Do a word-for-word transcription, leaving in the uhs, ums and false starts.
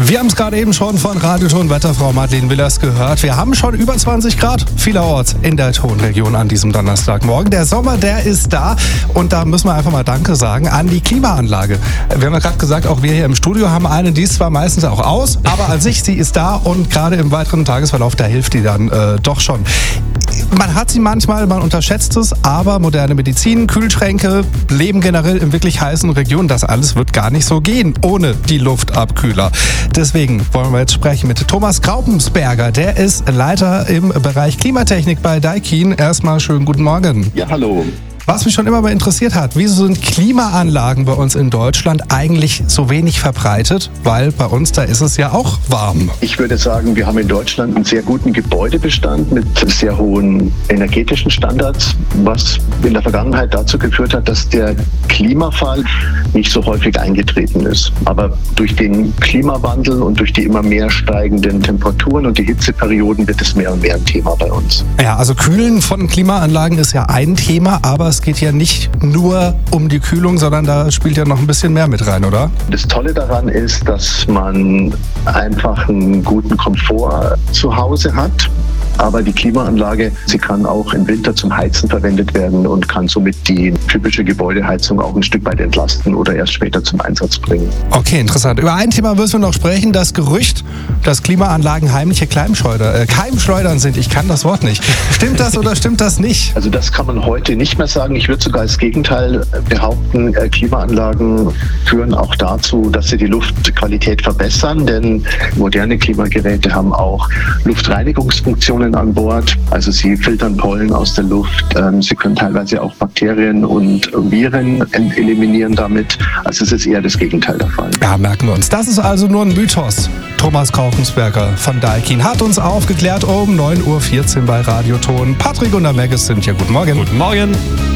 Wir haben es gerade eben schon von Radioton-Wetterfrau Madeleine Willers gehört. Wir haben schon über zwanzig Grad vielerorts in der Tonregion an diesem Donnerstagmorgen. Der Sommer, der ist da und da müssen wir einfach mal Danke sagen an die Klimaanlage. Wir haben ja gerade gesagt, auch wir hier im Studio haben eine, die ist zwar meistens auch aus, aber an sich, sie ist da und gerade im weiteren Tagesverlauf, da hilft die dann äh, doch schon. Man hat sie manchmal, man unterschätzt es, aber moderne Medizin, Kühlschränke, Leben generell in wirklich heißen Regionen, das alles wird gar nicht so gehen ohne die Luftabkühler. Deswegen wollen wir jetzt sprechen mit Thomas Graupensberger. Der ist Leiter im Bereich Klimatechnik bei Daikin. Erstmal schönen guten Morgen. Ja, hallo. Was mich schon immer mal interessiert hat, wieso sind Klimaanlagen bei uns in Deutschland eigentlich so wenig verbreitet? Weil bei uns, da ist es ja auch warm. Ich würde sagen, wir haben in Deutschland einen sehr guten Gebäudebestand mit sehr hohen energetischen Standards, was in der Vergangenheit dazu geführt hat, dass der Klimafall nicht so häufig eingetreten ist. Aber durch den Klimawandel und durch die immer mehr steigenden Temperaturen und die Hitzeperioden wird es mehr und mehr ein Thema bei uns. Ja, also Kühlen von Klimaanlagen ist ja ein Thema, aber es geht ja nicht nur um die Kühlung, sondern da spielt ja noch ein bisschen mehr mit rein, oder? Das Tolle daran ist, dass man einfach einen guten Komfort zu Hause hat. Aber die Klimaanlage, sie kann auch im Winter zum Heizen verwendet werden und kann somit die typische Gebäudeheizung auch ein Stück weit entlasten oder erst später zum Einsatz bringen. Okay, interessant. Über ein Thema müssen wir noch sprechen, das Gerücht, dass Klimaanlagen heimliche Keimschleuder, äh, Keimschleudern sind. Ich kann das Wort nicht. Stimmt das oder stimmt das nicht? Also das kann man heute nicht mehr sagen. Ich würde sogar das Gegenteil behaupten. Klimaanlagen führen auch dazu, dass sie die Luftqualität verbessern, denn moderne Klimageräte haben auch Luftreinigungsfunktionen an Bord. Also sie filtern Pollen aus der Luft. Sie können teilweise auch Bakterien und Viren eliminieren damit. Also es ist eher das Gegenteil der Fall. Ja, merken wir uns. Das ist also nur ein Mythos. Thomas Graupensberger von Daikin hat uns aufgeklärt um neun Uhr vierzehn bei Radioton. Patrick und der Megas sind hier. Guten Morgen. Guten Morgen.